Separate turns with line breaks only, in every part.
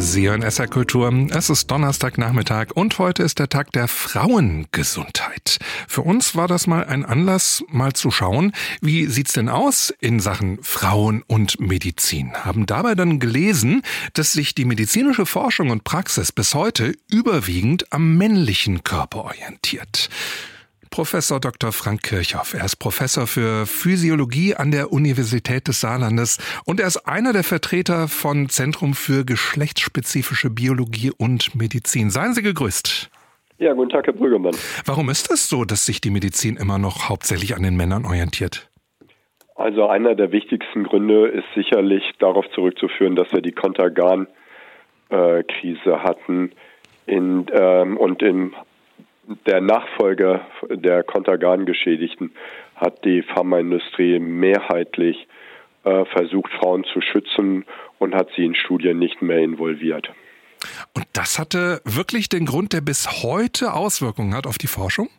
Sie hören SR Kultur. Es ist Donnerstagnachmittag und heute ist der Tag der Frauengesundheit. Für uns war das mal ein Anlass, mal zu schauen, wie sieht's denn aus in Sachen Frauen und Medizin. Haben dabei dann gelesen, dass sich die medizinische Forschung und Praxis bis heute überwiegend am männlichen Körper orientiert. Professor Dr. Frank Kirchhoff. Er ist Professor für Physiologie an der Universität des Saarlandes und er ist einer der Vertreter von Zentrum für geschlechtsspezifische Biologie und Medizin. Seien Sie gegrüßt.
Ja, guten Tag, Herr Brüggemann.
Warum ist es so, dass sich die Medizin immer noch hauptsächlich an den Männern orientiert?
Also einer der wichtigsten Gründe ist sicherlich darauf zurückzuführen, dass wir die Contergan-Krise hatten und in der Nachfolger der Contergan-Geschädigten hat die Pharmaindustrie mehrheitlich versucht, Frauen zu schützen und hat sie in Studien nicht mehr involviert.
Und das hatte wirklich den Grund, der bis heute Auswirkungen hat auf die Forschung?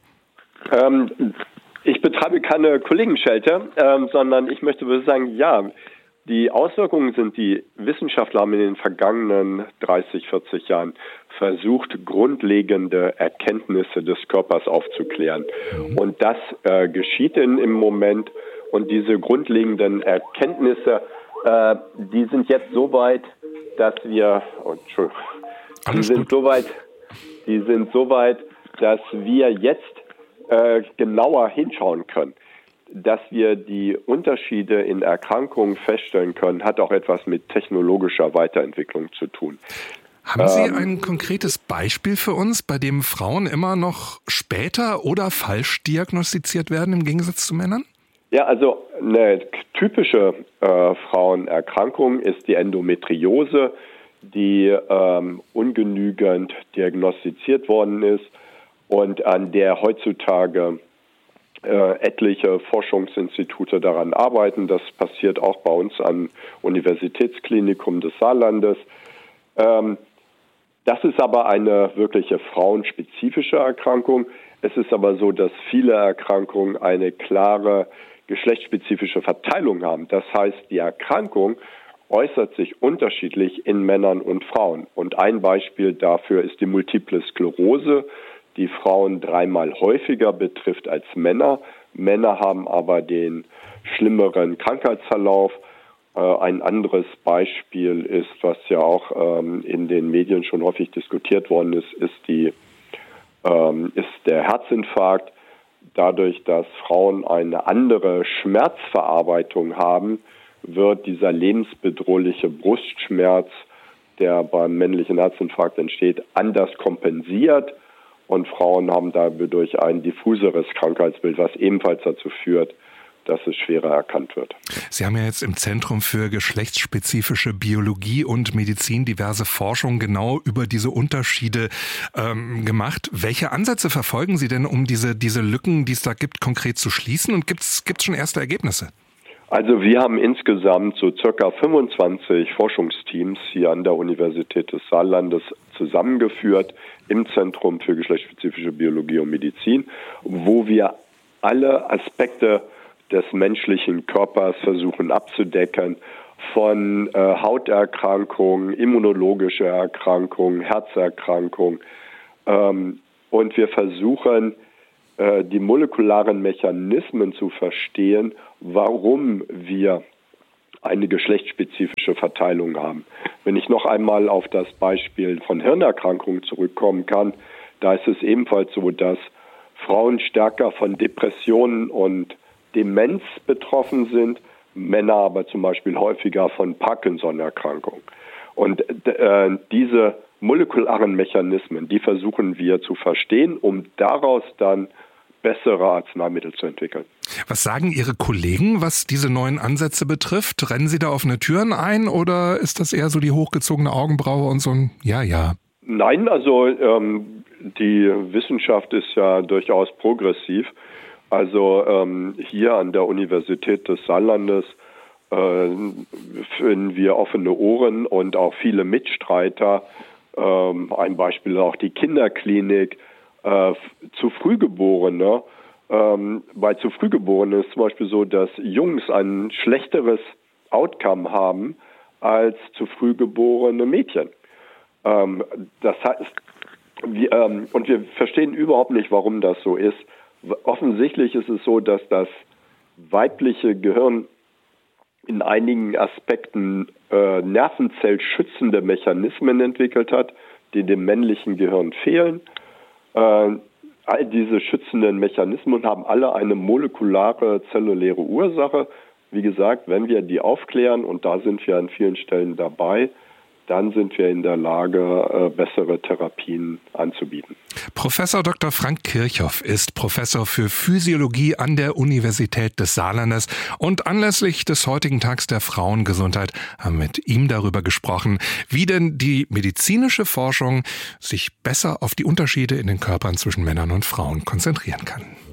Ich betreibe keine Kollegenschelte, sondern ich möchte sagen, ja, die Auswirkungen sind, die Wissenschaftler haben in den vergangenen 30, 40 Jahren versucht, grundlegende Erkenntnisse des Körpers aufzuklären. Und das geschieht im Moment. Und diese grundlegenden Erkenntnisse, die sind jetzt so weit, dass wir, die sind so weit, dass wir jetzt genauer hinschauen können. Dass wir die Unterschiede in Erkrankungen feststellen können, hat auch etwas mit technologischer Weiterentwicklung zu tun.
Haben Sie ein konkretes Beispiel für uns, bei dem Frauen immer noch später oder falsch diagnostiziert werden im Gegensatz zu Männern?
Ja, also eine typische Frauenerkrankung ist die Endometriose, die ungenügend diagnostiziert worden ist und an der heutzutage etliche Forschungsinstitute daran arbeiten. Das passiert auch bei uns am Universitätsklinikum des Saarlandes. Das ist aber eine wirkliche frauenspezifische Erkrankung. Es ist aber so, dass viele Erkrankungen eine klare geschlechtsspezifische Verteilung haben. Das heißt, die Erkrankung äußert sich unterschiedlich in Männern und Frauen. Und ein Beispiel dafür ist die Multiple Sklerose, die Frauen 3-mal häufiger betrifft als Männer. Männer haben aber den schlimmeren Krankheitsverlauf. Ein anderes Beispiel ist, was ja auch in den Medien schon häufig diskutiert worden ist, ist der Herzinfarkt. Dadurch, dass Frauen eine andere Schmerzverarbeitung haben, wird dieser lebensbedrohliche Brustschmerz, der beim männlichen Herzinfarkt entsteht, anders kompensiert. Und Frauen haben dadurch ein diffuseres Krankheitsbild, was ebenfalls dazu führt, dass es schwerer erkannt wird.
Sie haben ja jetzt im Zentrum für geschlechtsspezifische Biologie und Medizin diverse Forschungen genau über diese Unterschiede gemacht. Welche Ansätze verfolgen Sie denn, um diese Lücken, die es da gibt, konkret zu schließen? Und gibt's schon erste Ergebnisse?
Also wir haben insgesamt so circa 25 Forschungsteams hier an der Universität des Saarlandes zusammengeführt im Zentrum für geschlechtsspezifische Biologie und Medizin, wo wir alle Aspekte des menschlichen Körpers versuchen abzudecken, von Hauterkrankungen, immunologische Erkrankungen, Herzerkrankungen. Und wir versuchen, die molekularen Mechanismen zu verstehen, warum wir eine geschlechtsspezifische Verteilung haben. Wenn ich noch einmal auf das Beispiel von Hirnerkrankungen zurückkommen kann, da ist es ebenfalls so, dass Frauen stärker von Depressionen und Demenz betroffen sind, Männer aber zum Beispiel häufiger von Parkinson-Erkrankungen. Und diese molekularen Mechanismen, die versuchen wir zu verstehen, um daraus dann bessere Arzneimittel zu entwickeln.
Was sagen Ihre Kollegen, was diese neuen Ansätze betrifft? Rennen Sie da offene Türen ein oder ist das eher so die hochgezogene Augenbraue und so ein Ja?
Nein, also die Wissenschaft ist ja durchaus progressiv. Also hier an der Universität des Saarlandes finden wir offene Ohren und auch viele Mitstreiter. Ein Beispiel auch die Kinderklinik, zu Frühgeborene. Bei zu Frühgeborenen ist zum Beispiel so, dass Jungs ein schlechteres Outcome haben als zu frühgeborene Mädchen. Das heißt, wir verstehen überhaupt nicht, warum das so ist. Offensichtlich ist es so, dass das weibliche Gehirn in einigen Aspekten nervenzellschützende Mechanismen entwickelt hat, die dem männlichen Gehirn fehlen. All diese schützenden Mechanismen haben alle eine molekulare, zelluläre Ursache. Wie gesagt, wenn wir die aufklären, und da sind wir an vielen Stellen dabei, dann sind wir in der Lage, bessere Therapien anzubieten.
Professor Dr. Frank Kirchhoff ist Professor für Physiologie an der Universität des Saarlandes und anlässlich des heutigen Tags der Frauengesundheit haben wir mit ihm darüber gesprochen, wie denn die medizinische Forschung sich besser auf die Unterschiede in den Körpern zwischen Männern und Frauen konzentrieren kann.